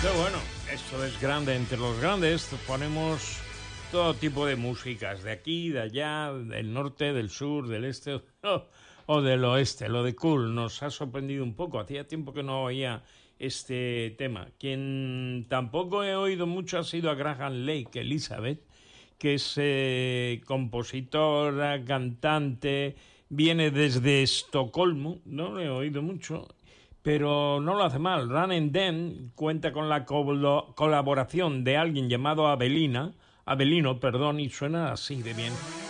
Qué bueno, esto es grande entre los grandes. Ponemos todo tipo de músicas, de aquí, de allá, del norte, del sur, del este o del oeste. Lo de Cool nos ha sorprendido un poco. Hacía tiempo que no oía este tema. Quien tampoco he oído mucho ha sido a Graham Lake Elizabeth, que es compositora, cantante, viene desde Estocolmo, no lo he oído mucho, pero no lo hace mal. Run and Them cuenta con la colaboración de alguien llamado Avelino, y suena así de bien.